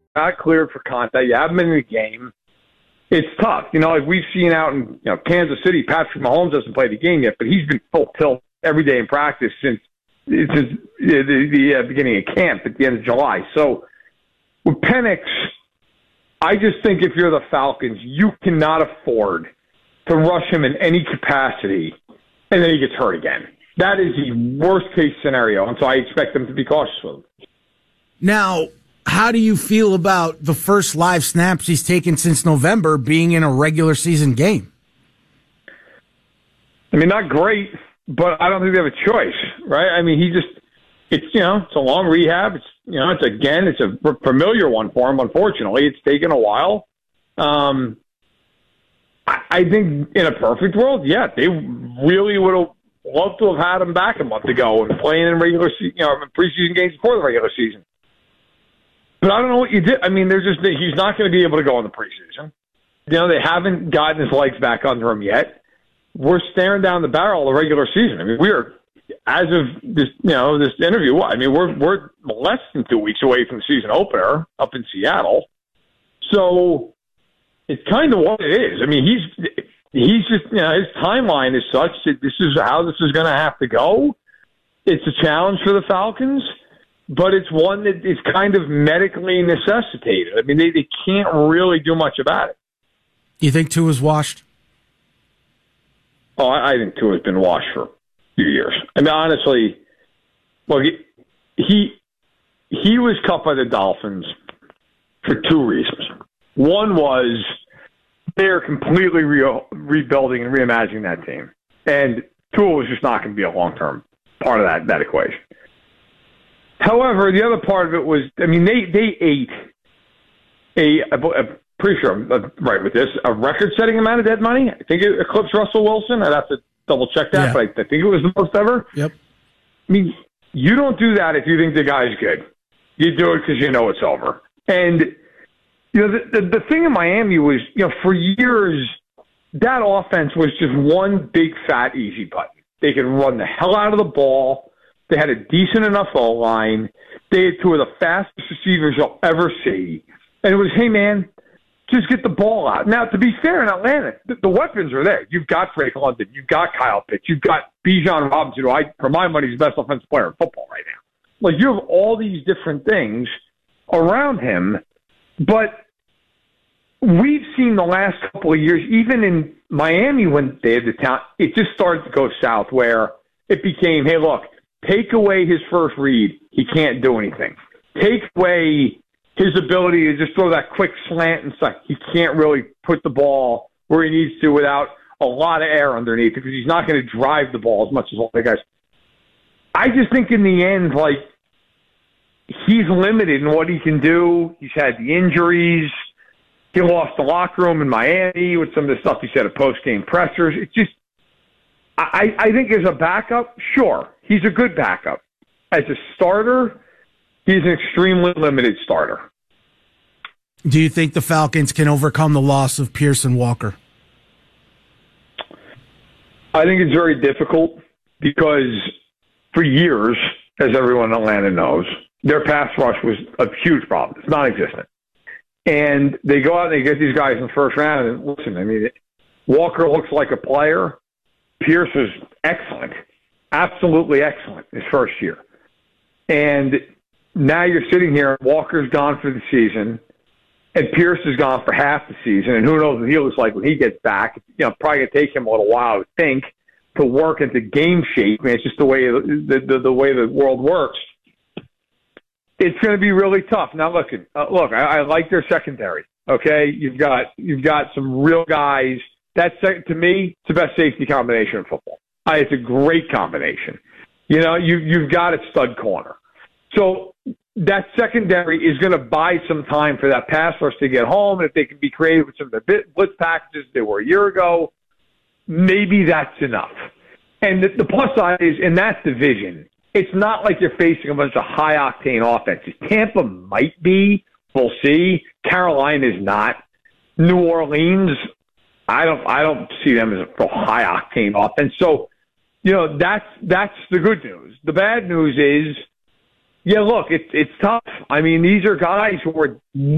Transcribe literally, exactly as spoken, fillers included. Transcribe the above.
not cleared for contact. You have him in the game. It's tough. You know, like we've seen out in you know Kansas City, Patrick Mahomes hasn't played the game yet, but he's been full tilt every day in practice since, since the, the, the uh, beginning of camp at the end of July. So with Penix, I just think if you're the Falcons, you cannot afford to rush him in any capacity, and then he gets hurt again. That is the worst-case scenario, and so I expect them to be cautious with him. Now, how do you feel about the first live snaps he's taken since November being in a regular season game? I mean, not great, but I don't think they have a choice, right? I mean, he just, it's, you know, it's a long rehab. It's, you know, it's, again, it's a familiar one for him, unfortunately. It's taken a while. Um, I, I think in a perfect world, yeah, they really would have loved to have had him back a month ago and playing in regular, se- you know, preseason games before the regular season. But I don't know what you did. I mean, they're just he's not going to be able to go in the preseason. You know, they haven't gotten his legs back under him yet. We're staring down the barrel of the regular season. I mean, we are, as of this, you know, this interview. What I mean, we're we're less than two weeks away from the season opener up in Seattle. So it's kind of what it is. I mean, he's he's just you know his timeline is such that this is how this is going to have to go. It's a challenge for the Falcons. But it's one that is kind of medically necessitated. I mean, they, they can't really do much about it. You think Tua's washed? Oh, I, I think Tua's been washed for a few years. I mean, honestly, look, he he was cut by the Dolphins for two reasons. One was they're completely re- rebuilding and reimagining that team. And Tua was just not going to be a long-term part of that, that equation. However, the other part of it was, I mean, they, they ate a, I'm pretty sure I'm right with this, a record-setting amount of dead money. I think it eclipsed Russell Wilson. I'd have to double-check that, yeah. But I, I think it was the most ever. Yep. I mean, you don't do that if you think the guy's good. You do it because you know it's over. And, you know, the, the, the thing in Miami was, you know, for years, that offense was just one big, fat, easy button. They could run the hell out of the ball. They had a decent enough O-line. They had two of the fastest receivers you'll ever see. And it was, hey, man, just get the ball out. Now, to be fair in Atlanta, the, the weapons are there. You've got Drake London. You've got Kyle Pitts. You've got Bijan Robinson, who, I, for my money, is the best offensive player in football right now. Like, you have all these different things around him. But we've seen the last couple of years, even in Miami when they had the talent, it just started to go south where it became, hey, look, take away his first read, he can't do anything. Take away his ability to just throw that quick slant and stuff. He can't really put the ball where he needs to without a lot of air underneath because he's not going to drive the ball as much as all the guys. I just think in the end, like, he's limited in what he can do. He's had the injuries. He lost the locker room in Miami with some of the stuff he said at post-game pressers. It's just, I, I think as a backup, sure, he's a good backup. As a starter, he's an extremely limited starter. Do you think the Falcons can overcome the loss of Pearson Walker? I think it's very difficult because for years, as everyone in Atlanta knows, their pass rush was a huge problem. It's non-existent. And they go out and they get these guys in the first round. And listen, I mean, Walker looks like a player. Pierce is excellent, absolutely excellent his first year. And now you're sitting here, Walker's gone for the season, and Pierce is gone for half the season, and who knows what he looks like when he gets back. You know, probably going to take him a little while, I would think, to work into game shape. I mean, it's just the way the, the, the way the world works. It's going to be really tough. Now, look, uh, look, I, I like their secondary. Okay, you've got you've got some real guys. That's, to me, it's the best safety combination in football. Uh, it's a great combination. You know, you, you've got a stud corner. So that secondary is going to buy some time for that pass rush to get home. And if they can be creative with some of the blitz packages they were a year ago, maybe that's enough. And the, the plus side is, in that division, it's not like you're facing a bunch of high-octane offenses. Tampa might be. We'll see. Carolina is not. New Orleans, I don't I don't see them as a high octane offense. So, you know, that's that's the good news. The bad news is, yeah, look, it's it's tough. I mean, these are guys who are